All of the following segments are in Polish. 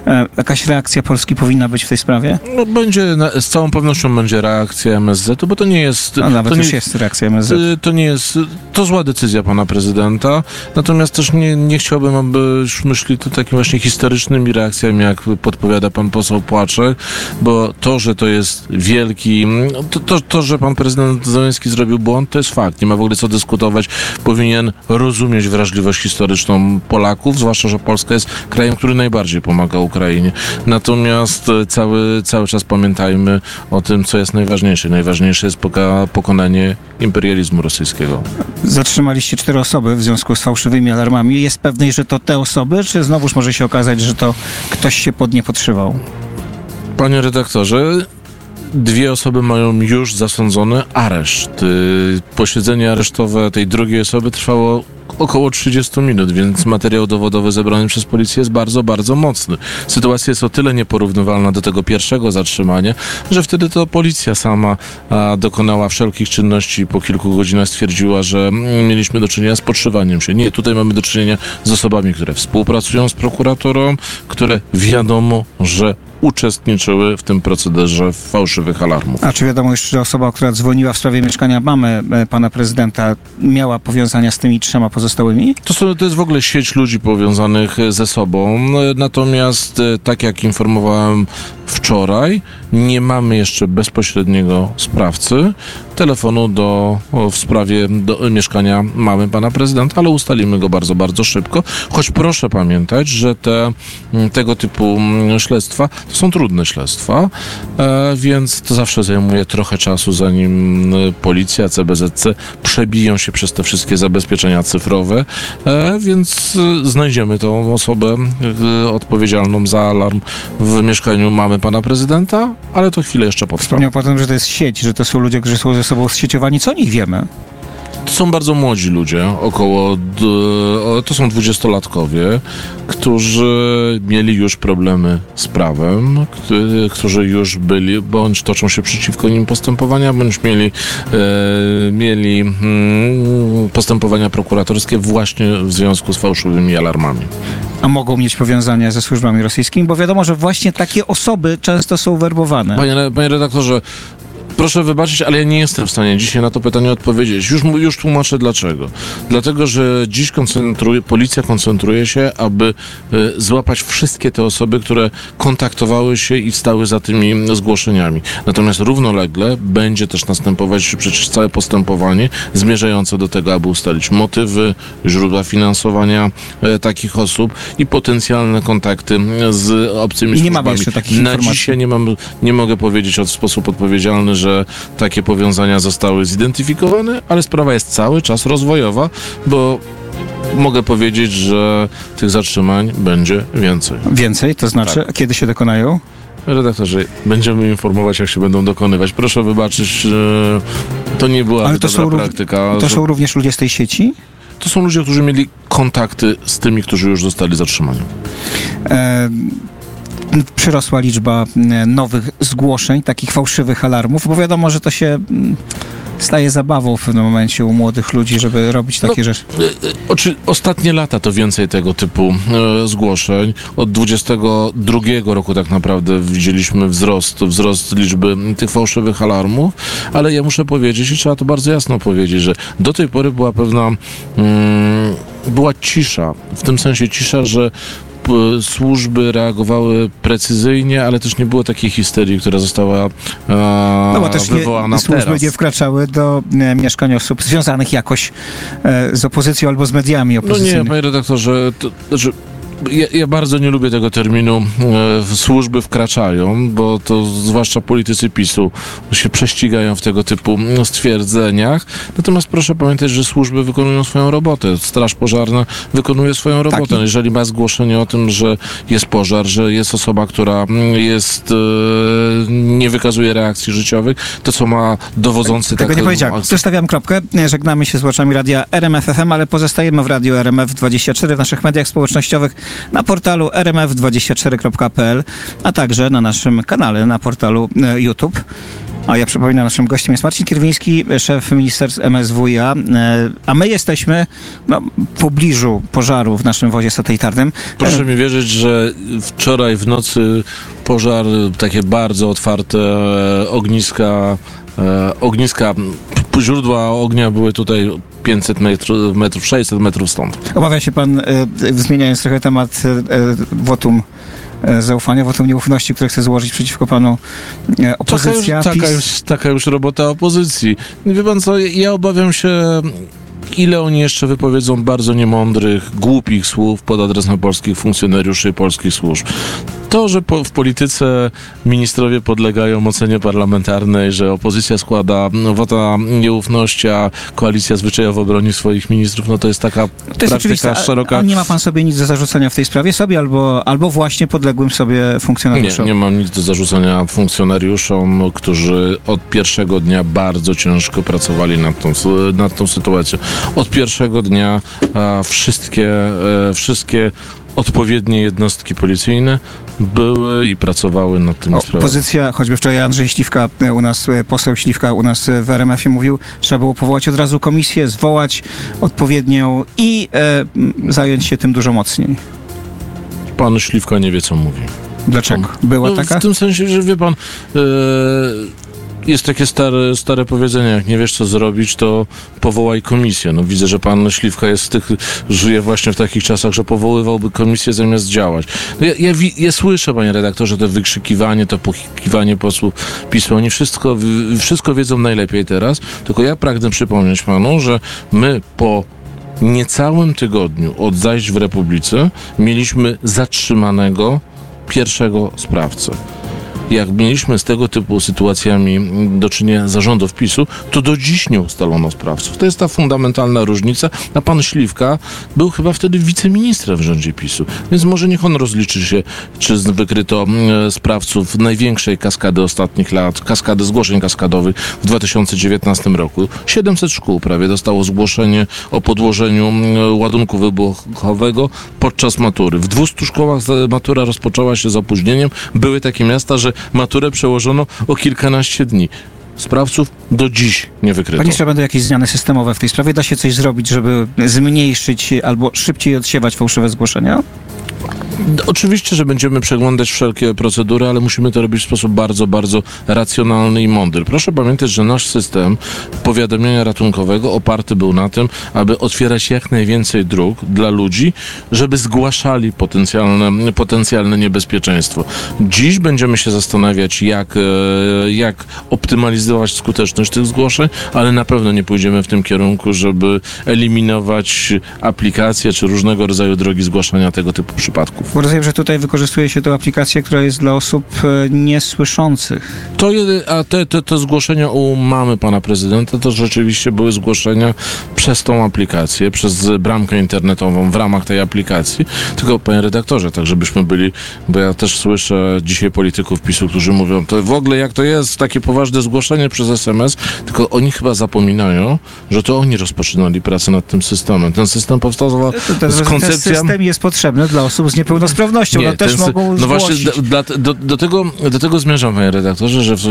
Jakaś reakcja Polski powinna być w tej sprawie? No z całą pewnością będzie reakcja MSZ-u, bo to nie jest... No nawet już jest reakcja MSZ. To zła decyzja pana prezydenta, natomiast też nie chciałbym, abyśmy szli tu takimi właśnie historycznymi reakcjami, jak podpowiada pan poseł Płaczek, bo to, że to jest wielki... To, że pan prezydent Zełenski zrobił błąd, to jest fakt. Nie ma w ogóle co dyskutować. Powinien rozumieć wrażliwość historyczną Polaków, zwłaszcza, że Polska jest krajem, który najbardziej pomaga Ukrainie. Natomiast cały czas pamiętajmy o tym, co jest najważniejsze. Najważniejsze jest pokonanie imperializmu rosyjskiego. Zatrzymaliście 4 osoby w związku z fałszywymi alarmami. Jest pewność, że to te osoby, czy znowuż może się okazać, że to ktoś się pod nie podszywał? Panie redaktorze, 2 osoby mają już zasądzony areszt. Posiedzenie aresztowe tej drugiej osoby trwało około 30 minut, więc materiał dowodowy zebrany przez policję jest bardzo, bardzo mocny. Sytuacja jest o tyle nieporównywalna do tego pierwszego zatrzymania, że wtedy to policja sama dokonała wszelkich czynności i po kilku godzinach stwierdziła, że mieliśmy do czynienia z podszywaniem się. Nie, tutaj mamy do czynienia z osobami, które współpracują z prokuraturą, które wiadomo, że uczestniczyły w tym procederze fałszywych alarmów. A czy wiadomo już, że osoba, która dzwoniła w sprawie mieszkania mamy pana prezydenta, miała powiązania z tymi 3 pozostałymi? To jest w ogóle sieć ludzi powiązanych ze sobą. Natomiast, tak jak informowałem wczoraj, nie mamy jeszcze bezpośredniego sprawcy telefonu w sprawie mieszkania mamy pana prezydenta, ale ustalimy go bardzo, bardzo szybko. Choć proszę pamiętać, że tego typu śledztwa to są trudne śledztwa, więc to zawsze zajmuje trochę czasu, zanim policja, CBZC przebiją się przez te wszystkie zabezpieczenia cyfrowe, więc znajdziemy tą osobę odpowiedzialną za alarm w mieszkaniu mamy pana prezydenta, ale to chwilę jeszcze potrwa. Wspomniał pan, że to jest sieć, że to są ludzie, którzy są ze sobą zsieciowani. Co o nich wiemy? To są bardzo młodzi ludzie, to są 20-latkowie, którzy mieli już problemy z prawem, którzy już byli, bądź toczą się przeciwko nim postępowania, bądź mieli postępowania prokuratorskie właśnie w związku z fałszywymi alarmami. A mogą mieć powiązania ze służbami rosyjskimi? Bo wiadomo, że właśnie takie osoby często są werbowane. Panie redaktorze, proszę wybaczyć, ale ja nie jestem w stanie dzisiaj na to pytanie odpowiedzieć. Już tłumaczę dlaczego. Dlatego, że dziś policja koncentruje się, aby złapać wszystkie te osoby, które kontaktowały się i stały za tymi zgłoszeniami. Natomiast równolegle będzie też następować przecież całe postępowanie zmierzające do tego, aby ustalić motywy, źródła finansowania takich osób i potencjalne kontakty z obcymi służbami. Nie mamy jeszcze takich informacji. Na dzisiaj nie mogę powiedzieć w sposób odpowiedzialny, że takie powiązania zostały zidentyfikowane, ale sprawa jest cały czas rozwojowa, bo mogę powiedzieć, że tych zatrzymań będzie więcej. Więcej? To znaczy, tak. Kiedy się dokonają? Redaktorze, będziemy informować, jak się będą dokonywać. Proszę wybaczyć, to nie była dobra praktyka. To są również ludzie z tej sieci? To są ludzie, którzy mieli kontakty z tymi, którzy już zostali zatrzymani. Przyrosła liczba nowych zgłoszeń, takich fałszywych alarmów, bo wiadomo, że to się staje zabawą w pewnym momencie u młodych ludzi, żeby robić takie rzeczy. Ostatnie lata to więcej tego typu zgłoszeń. Od 22 roku tak naprawdę widzieliśmy wzrost liczby tych fałszywych alarmów, ale ja muszę powiedzieć i trzeba to bardzo jasno powiedzieć, że do tej pory była pewna była cisza, w tym sensie cisza, że służby reagowały precyzyjnie, ale też nie było takiej histerii, która została wywołana służby teraz. Nie wkraczały do mieszkań osób związanych jakoś z opozycją albo z mediami opozycyjnymi. No nie, panie redaktorze, ja bardzo nie lubię tego terminu służby wkraczają, bo to zwłaszcza politycy PiS-u się prześcigają w tego typu stwierdzeniach. Natomiast proszę pamiętać, że służby wykonują swoją robotę. Straż pożarna wykonuje swoją robotę. Tak. Jeżeli ma zgłoszenie o tym, że jest pożar, że jest osoba, która nie wykazuje reakcji życiowych, to co ma dowodzący tego nie powiedziałem. Zostawiam kropkę. Żegnamy się z słuchaczami radia RMF FM, ale pozostajemy w radiu RMF24 w naszych mediach społecznościowych, na portalu rmf24.pl, a także na naszym kanale na portalu YouTube. A ja przypominam, naszym gościem jest Marcin Kierwiński, szef ministerstw MSWiA, a my jesteśmy w pobliżu pożaru w naszym wozie satelitarnym. Proszę mi wierzyć, że wczoraj w nocy pożar, takie bardzo otwarte ogniska, źródła ognia były tutaj 500 metrów, 600 metrów stąd. Obawia się pan, zmieniając trochę temat, wotum zaufania, wotum nieufności, które chce złożyć przeciwko panu opozycja? Taka już robota opozycji. Wie pan co, ja obawiam się, ile oni jeszcze wypowiedzą bardzo niemądrych, głupich słów pod adresem polskich funkcjonariuszy i polskich służb. To, że w polityce ministrowie podlegają ocenie parlamentarnej, że opozycja składa wota nieufności, a koalicja zwyczajowo broni swoich ministrów, to jest taka praktyka szeroka. A nie ma pan sobie nic do zarzucenia w tej sprawie? Sobie albo właśnie podległym sobie funkcjonariuszom? Nie mam nic do zarzucenia funkcjonariuszom, którzy od pierwszego dnia bardzo ciężko pracowali nad tą sytuacją. Od pierwszego dnia wszystkie odpowiednie jednostki policyjne były i pracowały nad tym sprawą. Opozycja, choćby wczoraj Andrzej Śliwka poseł Śliwka u nas w RMF-ie mówił, trzeba było powołać od razu komisję, zwołać odpowiednią i zająć się tym dużo mocniej. Pan Śliwka nie wie, co mówi. Dlaczego? Była taka? W tym sensie, że wie pan, jest takie stare powiedzenie, jak nie wiesz, co zrobić, to powołaj komisję. Widzę, że pan Śliwka żyje właśnie w takich czasach, że powoływałby komisję zamiast działać. Ja słyszę, panie redaktorze, to wykrzykiwanie, to pokiwanie posłów PiS-u. Oni wszystko wiedzą najlepiej teraz, tylko ja pragnę przypomnieć panu, że my po niecałym tygodniu od zajść w Republice mieliśmy zatrzymanego pierwszego sprawcę. Jak mieliśmy z tego typu sytuacjami do czynienia zarządów PiS-u, to do dziś nie ustalono sprawców. To jest ta fundamentalna różnica, a pan Śliwka był chyba wtedy wiceministrem w rządzie PiS-u. Więc może niech on rozliczy się, czy wykryto sprawców największej kaskady ostatnich lat, kaskady zgłoszeń kaskadowych w 2019 roku. 700 szkół prawie dostało zgłoszenie o podłożeniu ładunku wybuchowego podczas matury. W 200 szkołach matura rozpoczęła się z opóźnieniem. Były takie miasta, że maturę przełożono o kilkanaście dni. Sprawców do dziś nie wykryto. Panie ministrze, będą jakieś zmiany systemowe w tej sprawie? Da się coś zrobić, żeby zmniejszyć albo szybciej odsiewać fałszywe zgłoszenia? Oczywiście, że będziemy przeglądać wszelkie procedury, ale musimy to robić w sposób bardzo, bardzo racjonalny i mądry. Proszę pamiętać, że nasz system powiadamiania ratunkowego oparty był na tym, aby otwierać jak najwięcej dróg dla ludzi, żeby zgłaszali potencjalne niebezpieczeństwo. Dziś będziemy się zastanawiać, jak optymalizować skuteczność tych zgłoszeń, ale na pewno nie pójdziemy w tym kierunku, żeby eliminować aplikacje czy różnego rodzaju drogi zgłaszania tego typu przypadków. Rozumiem, że tutaj wykorzystuje się tę aplikację, która jest dla osób niesłyszących. Te zgłoszenia u mamy pana prezydenta to rzeczywiście były zgłoszenia przez tą aplikację, przez bramkę internetową w ramach tej aplikacji. Tylko, panie redaktorze, tak żebyśmy byli, bo ja też słyszę dzisiaj polityków PiS-u, którzy mówią, to w ogóle jak to jest takie poważne zgłoszenie przez SMS, tylko oni chyba zapominają, że to oni rozpoczynali pracę nad tym systemem. Ten system powstał z koncepcją... Ten system jest potrzebny dla osób z niepełnosprawnością. Też mogą zgłosić. Właśnie do tego zmierzam, panie redaktorze, że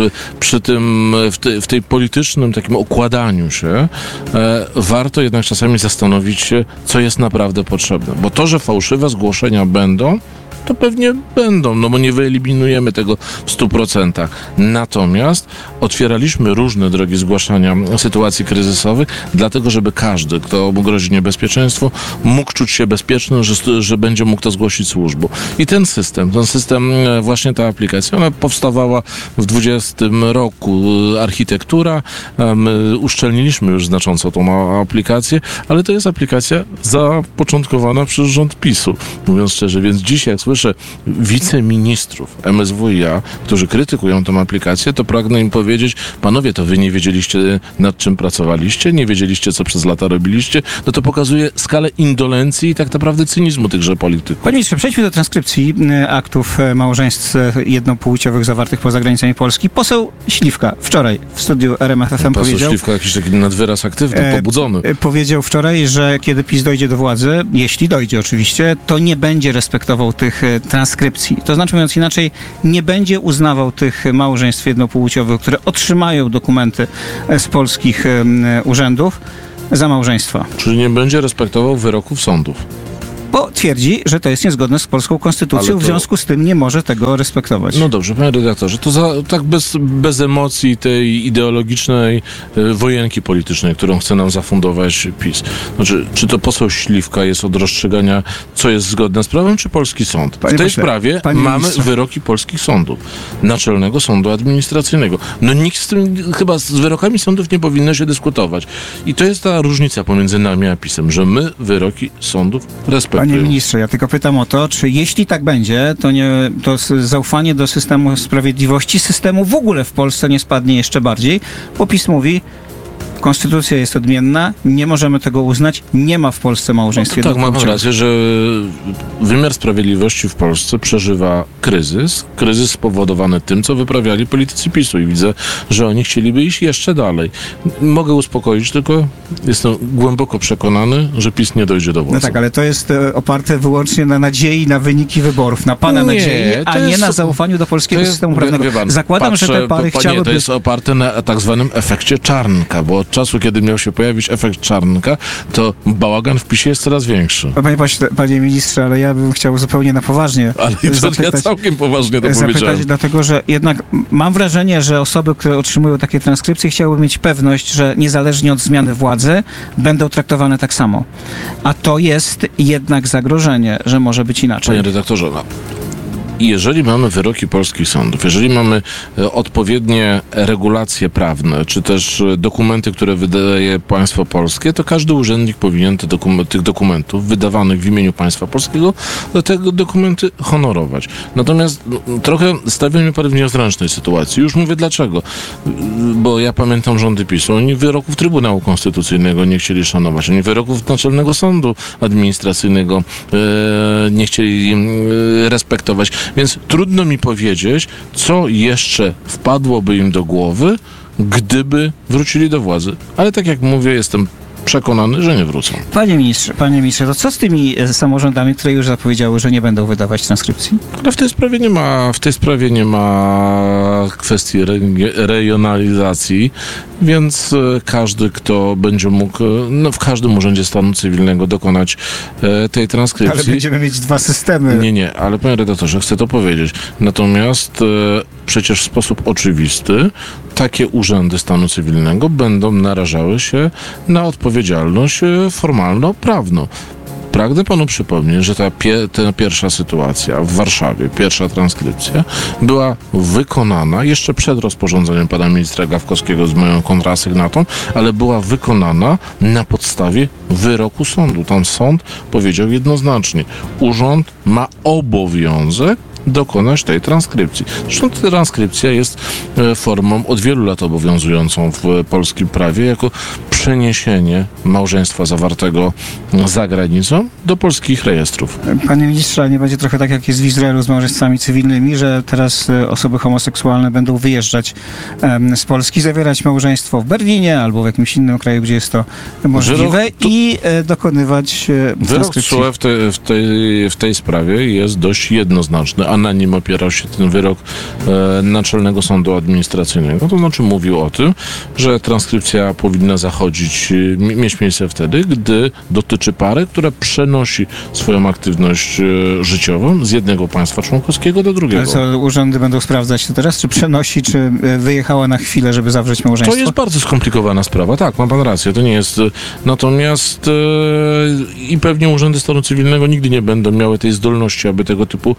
w tej politycznym takim okładaniu się warto jednak czasami zastanowić się, co jest naprawdę potrzebne. Bo to, że fałszywe zgłoszenia będą, to pewnie będą, bo nie wyeliminujemy tego w 100%. Natomiast otwieraliśmy różne drogi zgłaszania sytuacji kryzysowych, dlatego żeby każdy, kto mu grozi niebezpieczeństwo, mógł czuć się bezpieczny, że będzie mógł to zgłosić służbom. I ten system, właśnie ta aplikacja, ona powstawała w 2020 roku. Architektura, uszczelniliśmy już znacząco tą aplikację, ale to jest aplikacja zapoczątkowana przez rząd PiS-u, mówiąc szczerze, więc dzisiaj jak słyszę wiceministrów MSWiA, którzy krytykują tę aplikację, to pragnę im powiedzieć, panowie, to wy nie wiedzieliście, nad czym pracowaliście, nie wiedzieliście, co przez lata robiliście, to pokazuje skalę indolencji i tak naprawdę cynizmu tychże polityków. Panie ministrze, przejdźmy do transkrypcji aktów małżeństw jednopłciowych zawartych poza granicami Polski. Poseł Śliwka wczoraj w studiu RMF FM powiedział... Poseł Śliwka jakiś taki nadwyraz aktywny, pobudzony. Powiedział wczoraj, że kiedy PiS dojdzie do władzy, jeśli dojdzie oczywiście, to nie będzie respektował tych tych transkrypcji. To znaczy, mówiąc inaczej, nie będzie uznawał tych małżeństw jednopłciowych, które otrzymają dokumenty z polskich urzędów za małżeństwa. Czyli nie będzie respektował wyroków sądów. Bo twierdzi, że to jest niezgodne z polską konstytucją, w związku z tym nie może tego respektować. No dobrze, panie redaktorze, to tak bez emocji tej ideologicznej wojenki politycznej, którą chce nam zafundować PiS. Znaczy, czy to poseł Śliwka jest od rozstrzygania, co jest zgodne z prawem, czy polski sąd? W tej sprawie mamy wyroki polskich sądów. Naczelnego Sądu Administracyjnego. No nikt z tym, chyba z wyrokami sądów nie powinno się dyskutować. I to jest ta różnica pomiędzy nami a PiS-em, że my wyroki sądów respektujemy. Panie ministrze, ja tylko pytam o to, czy jeśli tak będzie, to zaufanie do systemu sprawiedliwości, systemu w ogóle w Polsce nie spadnie jeszcze bardziej, bo PiS mówi, konstytucja jest odmienna, nie możemy tego uznać, nie ma w Polsce małżeństw jednopłciowych. Tak, mam rację, że wymiar sprawiedliwości w Polsce przeżywa kryzys spowodowany tym, co wyprawiali politycy PiS-u i widzę, że oni chcieliby iść jeszcze dalej. Mogę uspokoić, tylko jestem głęboko przekonany, że PiS nie dojdzie do władzy. No tak, ale to jest oparte wyłącznie na nadziei, na wyniki wyborów, na pana nadziei, a nie na zaufaniu do polskiego systemu prawnego. Zakładam, że te pary chciałyby... To jest oparte na tak zwanym efekcie Czarnka, bo od czasu, kiedy miał się pojawić efekt Czarnka, to bałagan w PiS-ie jest coraz większy. Panie ministrze, ale ja bym chciał zupełnie na poważnie ale ja całkiem poważnie to powiedziałem. Dlatego, że jednak mam wrażenie, że osoby, które otrzymują takie transkrypcje, chciałyby mieć pewność, że niezależnie od zmiany władzy będą traktowane tak samo. A to jest jednak zagrożenie, że może być inaczej. Panie redaktorze, i jeżeli mamy wyroki polskich sądów, jeżeli mamy odpowiednie regulacje prawne, czy też dokumenty, które wydaje państwo polskie, to każdy urzędnik powinien tych dokumentów wydawanych w imieniu państwa polskiego, te dokumenty honorować. Natomiast trochę stawia mnie pan w niezręcznej sytuacji. Już mówię dlaczego. Bo ja pamiętam rządy PiS-u. Oni wyroków Trybunału Konstytucyjnego nie chcieli szanować. Oni wyroków Naczelnego Sądu Administracyjnego nie chcieli respektować. Więc trudno mi powiedzieć, co jeszcze wpadłoby im do głowy, gdyby wrócili do władzy. Ale tak jak mówię, jestem przekonany, że nie wrócą. Panie ministrze, to co z tymi samorządami, które już zapowiedziały, że nie będą wydawać transkrypcji? Ale w tej sprawie nie ma kwestii regionalizacji, więc każdy, kto będzie mógł w każdym urzędzie stanu cywilnego dokonać tej transkrypcji. Ale będziemy mieć dwa systemy. Nie, ale panie redaktorze, chcę to powiedzieć. Natomiast przecież w sposób oczywisty takie urzędy stanu cywilnego będą narażały się na odpowiedzialność formalno-prawną. Pragnę panu przypomnieć, że ta pierwsza sytuacja w Warszawie, pierwsza transkrypcja była wykonana jeszcze przed rozporządzeniem pana ministra Gawkowskiego z moją kontrasygnatą, ale była wykonana na podstawie wyroku sądu. Tam sąd powiedział jednoznacznie, urząd ma obowiązek dokonać tej transkrypcji. Zresztą ta transkrypcja jest formą od wielu lat obowiązującą w polskim prawie jako przeniesienie małżeństwa zawartego za granicą do polskich rejestrów. Panie ministrze, nie będzie trochę tak, jak jest w Izraelu z małżeństwami cywilnymi, że teraz osoby homoseksualne będą wyjeżdżać z Polski, zawierać małżeństwo w Berlinie albo w jakimś innym kraju, gdzie jest to możliwe i dokonywać transkrypcji. Wyrok w tej sprawie jest dość jednoznaczny, a na nim opierał się ten wyrok Naczelnego Sądu Administracyjnego. To znaczy mówił o tym, że transkrypcja powinna mieć miejsce wtedy, gdy dotyczy pary, która przenosi swoją aktywność życiową z jednego państwa członkowskiego do drugiego. Ale co, urzędy będą sprawdzać to teraz, czy przenosi, czy wyjechała na chwilę, żeby zawrzeć małżeństwo? To jest bardzo skomplikowana sprawa, tak, ma pan rację, to nie jest. Natomiast i pewnie urzędy stanu cywilnego nigdy nie będą miały tej zdolności, aby tego typu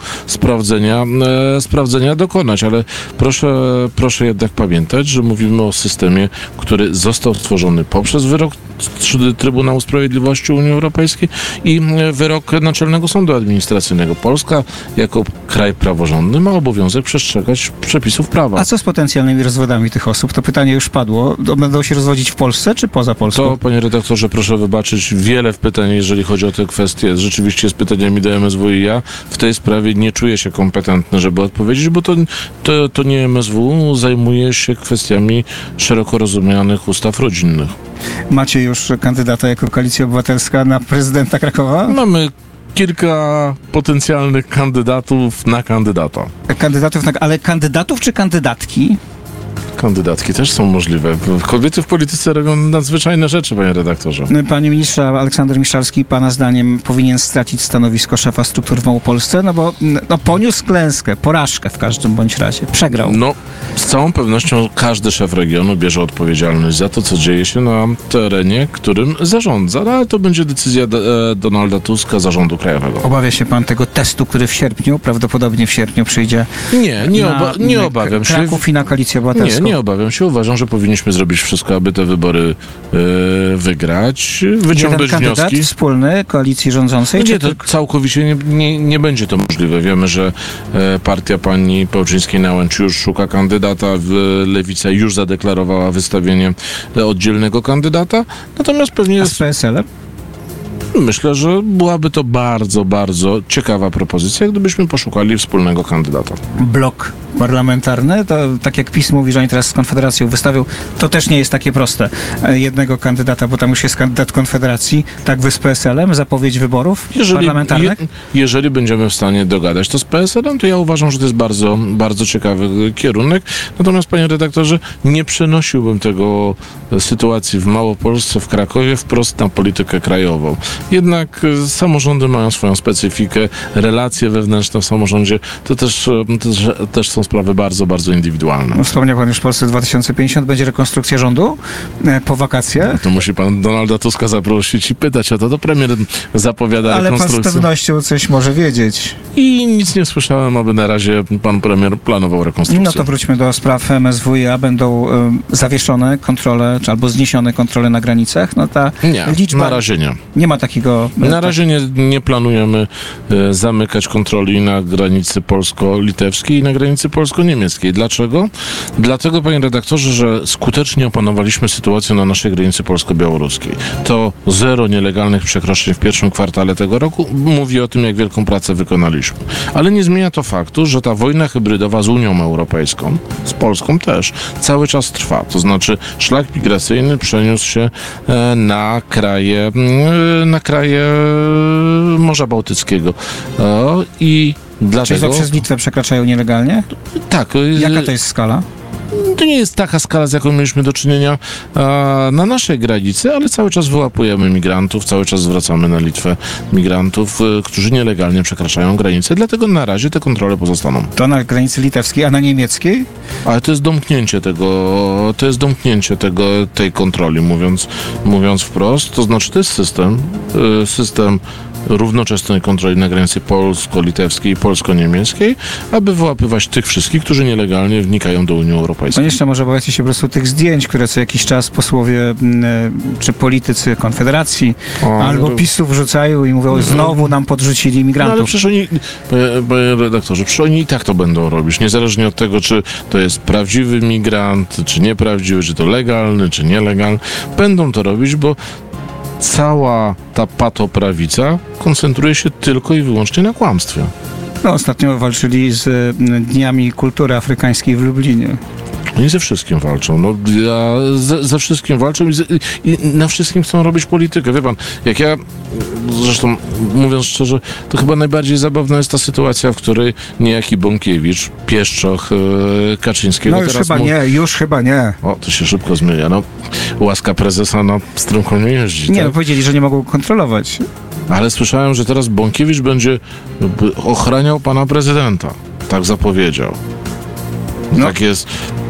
sprawdzenia dokonać, ale proszę jednak pamiętać, że mówimy o systemie, który został stworzony poprzez wyrok Trybunału Sprawiedliwości Unii Europejskiej i wyrok Naczelnego Sądu Administracyjnego. Polska jako kraj praworządny ma obowiązek przestrzegać przepisów prawa. A co z potencjalnymi rozwodami tych osób? To pytanie już padło. Będą się rozwodzić w Polsce czy poza Polską? To, panie redaktorze, proszę wybaczyć, wiele pytań, jeżeli chodzi o te kwestie. Rzeczywiście z pytaniami do MSW i ja w tej sprawie nie czuję się kompetentny, żeby odpowiedzieć, bo to nie MSW zajmuje się kwestiami szeroko rozumianych ustaw rodzinnych. Macie już kandydata jako Koalicja Obywatelska na prezydenta Krakowa? Mamy kilka potencjalnych kandydatów na kandydata. Ale kandydatów czy kandydatki? Kandydatki też są możliwe. Kobiety w polityce robią nadzwyczajne rzeczy, panie redaktorze. Panie ministrze, Aleksander Miszalski, pana zdaniem powinien stracić stanowisko szefa struktur w Małopolsce, bo poniósł klęskę, porażkę w każdym bądź razie. Przegrał. No, z całą pewnością każdy szef regionu bierze odpowiedzialność za to, co dzieje się na terenie, którym zarządza. Ale to będzie decyzja Donalda Tuska, zarządu krajowego. Obawia się pan tego testu, który prawdopodobnie w sierpniu przyjdzie? Nie obawiam się. Kraków i na Koalicję Obywatelską. Nie obawiam się. Uważam, że powinniśmy zrobić wszystko, aby te wybory wygrać, wyciągnąć kandydat wnioski. Wspólny koalicji rządzącej? Nie, to całkowicie nie będzie to możliwe. Wiemy, że partia pani Pełczyńskiej-Nałęcz już szuka kandydata. Lewica już zadeklarowała wystawienie oddzielnego kandydata. Natomiast pewnie... A z PSL-em? Myślę, że byłaby to bardzo, bardzo ciekawa propozycja, gdybyśmy poszukali wspólnego kandydata. Blok parlamentarny, to tak jak PiS mówi, że oni teraz z Konfederacją wystawią, to też nie jest takie proste. Jednego kandydata, bo tam już jest kandydat Konfederacji, tak wy z PSL-em, zapowiedź wyborów parlamentarnych? Jeżeli będziemy w stanie dogadać to z PSL-em, to ja uważam, że to jest bardzo, bardzo ciekawy kierunek. Natomiast, panie redaktorze, nie przenosiłbym tego sytuacji w Małopolsce, w Krakowie wprost na politykę krajową. Jednak samorządy mają swoją specyfikę, relacje wewnętrzne w samorządzie to też są sprawy bardzo, bardzo indywidualne. Wspomniał pan już Polsce 2050, będzie rekonstrukcja rządu po wakacjach? To musi pan Donalda Tuska zaprosić i pytać o to. To premier zapowiada rekonstrukcję. Ale pan z pewnością coś może wiedzieć. I nic nie słyszałem, aby na razie pan premier planował rekonstrukcję. No to wróćmy do spraw MSWiA. Będą zawieszone kontrole, albo zniesione kontrole na granicach? Liczba... na razie nie. Nie ma takiego... Na razie nie planujemy zamykać kontroli na granicy polsko-litewskiej i na granicy polsko-niemieckiej. Dlaczego? Dlatego, panie redaktorze, że skutecznie opanowaliśmy sytuację na naszej granicy polsko-białoruskiej. To 0 nielegalnych przekroczeń w pierwszym kwartale tego roku mówi o tym, jak wielką pracę wykonaliśmy. Ale nie zmienia to faktu, że ta wojna hybrydowa z Unią Europejską, z Polską też, cały czas trwa. To znaczy szlak migracyjny przeniósł się na kraje Morza Bałtyckiego. I dlaczego? Czyli przez Litwę przekraczają nielegalnie? Tak. Jaka to jest skala? To nie jest taka skala, z jaką mieliśmy do czynienia na naszej granicy, ale cały czas wyłapujemy migrantów, cały czas zwracamy na Litwę migrantów, którzy nielegalnie przekraczają granicę, dlatego na razie te kontrole pozostaną. To na granicy litewskiej, a na niemieckiej? Ale to jest domknięcie tej kontroli, mówiąc wprost, to znaczy to jest system równoczesnej kontroli na granicy polsko-litewskiej i polsko-niemieckiej, aby wyłapywać tych wszystkich, którzy nielegalnie wnikają do Unii Europejskiej. To jeszcze może obawiacie się po prostu tych zdjęć, które co jakiś czas posłowie czy politycy Konfederacji albo PiS-u wrzucają i mówią, znowu nam podrzucili migrantów. No ale przecież oni, panie redaktorze, przecież oni i tak to będą robić, niezależnie od tego, czy to jest prawdziwy migrant, czy nieprawdziwy, czy to legalny, czy nielegalny. Będą to robić, bo cała ta patoprawica koncentruje się tylko i wyłącznie na kłamstwie. No, ostatnio walczyli z Dniami Kultury Afrykańskiej w Lublinie. Oni ze wszystkim walczą. Ze wszystkim walczą i na wszystkim chcą robić politykę. Wie pan, jak ja, zresztą mówiąc szczerze, to chyba najbardziej zabawna jest ta sytuacja, w której niejaki Bąkiewicz, pieszczoch Kaczyńskiego... No już chyba nie. O, to się szybko zmienia. Łaska prezesa na strąką nie jeździ. Nie, powiedzieli, że nie mogą kontrolować. Ale słyszałem, że teraz Bąkiewicz będzie ochraniał pana prezydenta. Tak zapowiedział. Tak jest.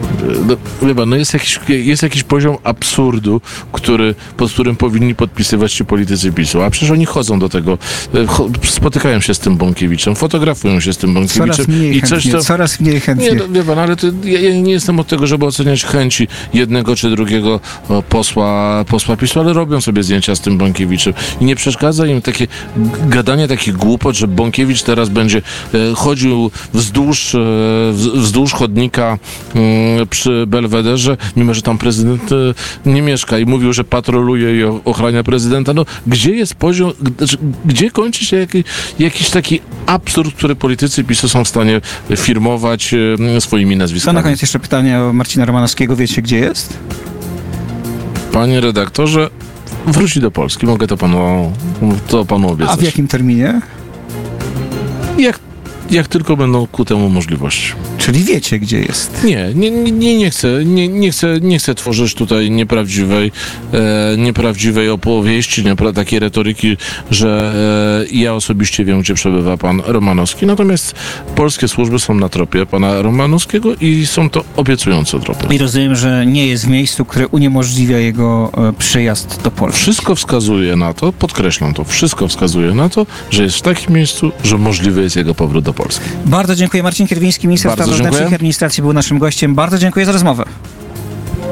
Jest jakiś poziom absurdu, pod którym powinni podpisywać się politycy PiS-u, a przecież oni chodzą do tego, spotykają się z tym Bąkiewiczem, fotografują się z tym Bąkiewiczem. Coraz mniej chętnie. Nie, wie pan, ale ja nie jestem od tego, żeby oceniać chęci jednego czy drugiego posła PiS-u, ale robią sobie zdjęcia z tym Bąkiewiczem i nie przeszkadza im gadanie takich głupot, że Bąkiewicz teraz będzie chodził wzdłuż chodnika przy Belwederze, mimo że tam prezydent nie mieszka i mówił, że patroluje i ochrania prezydenta. Gdzie jest poziom, gdzie kończy się jakiś taki absurd, który politycy PiS-u są w stanie firmować swoimi nazwiskami? To na koniec jeszcze pytanie o Marcina Romanowskiego. Wiecie, gdzie jest? Panie redaktorze, wróci do Polski. Mogę to panu obiecać. A w jakim terminie? Jak tylko będą ku temu możliwości. Czyli wiecie, gdzie jest. Nie chcę tworzyć tutaj nieprawdziwej opowieści, takiej retoryki, że ja osobiście wiem, gdzie przebywa pan Romanowski. Natomiast polskie służby są na tropie pana Romanowskiego i są to obiecujące tropy. I rozumiem, że nie jest w miejscu, które uniemożliwia jego przyjazd do Polski. Wszystko wskazuje na to, podkreślam to, wszystko wskazuje na to, że jest w takim miejscu, że możliwy jest jego powrót do Polski. Bardzo dziękuję. Marcin Kierwiński, minister spraw wewnętrznych i administracji, był naszym gościem. Bardzo dziękuję za rozmowę.